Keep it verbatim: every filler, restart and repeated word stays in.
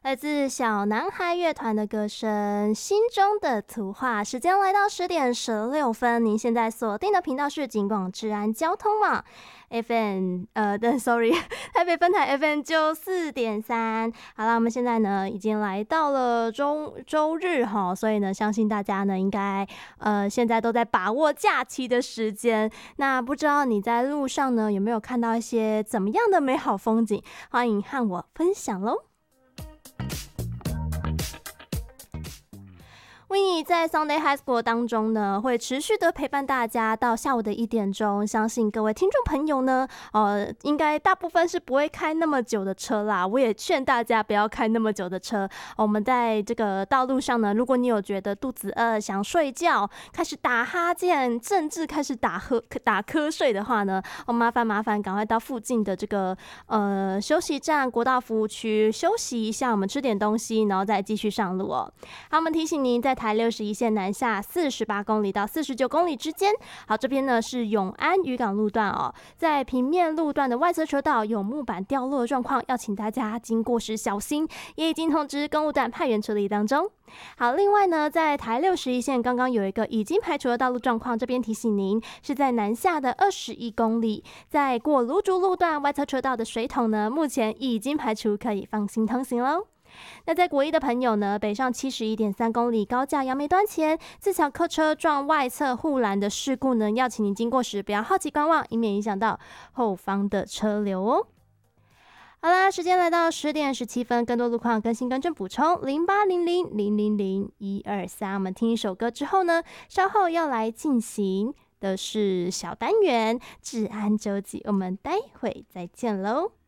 来自小男孩乐团的歌声《心中的图画》。时间来到十点十六分，您现在锁定的频道是警广治安交通网 F M， 呃，对 ，sorry， 台北分台 F M 九四点三。好了，我们现在呢已经来到了周周日哈，所以呢，相信大家呢应该呃现在都在把握假期的时间。那不知道你在路上呢有没有看到一些怎么样的美好风景？欢迎和我分享喽。Winnie 在 Sunday High School 当中呢，会持续的陪伴大家到下午的一点钟。相信各位听众朋友呢，呃，应该大部分是不会开那么久的车啦。我也劝大家不要开那么久的车。我们在这个道路上呢，如果你有觉得肚子饿、想睡觉、开始打哈欠，甚至开始打喝打瞌睡的话呢，哦，麻烦麻烦，赶快到附近的这个呃休息站、国道服务区休息一下，我们吃点东西，然后再继续上路哦。好，我们提醒您，在台六十一线南下四十八公里到四十九公里之间。好，这边呢是永安渔港路段哦，在平面路段的外侧车道有木板掉落的状况，要请大家经过时小心，也已经通知公路段派员处理当中。好，另外呢，在台六十一线刚刚有一个已经排除的道路状况，这边提醒您是在南下的二十一公里，在过芦竹路段外侧车道的水桶呢，目前已经排除，可以放心通行喽。那在国一的朋友呢，北上 七十一点三公里高架杨梅端前自强客车撞外侧护栏的事故呢，要请您经过时不要好奇观望，以免影响到后方的车流哦。好啦，时间来到十点十七分，更多路况更新更正补充零八零零零零零一二三。我们听一首歌之后呢，稍后要来进行的是小单元治安周记，我们待会再见喽。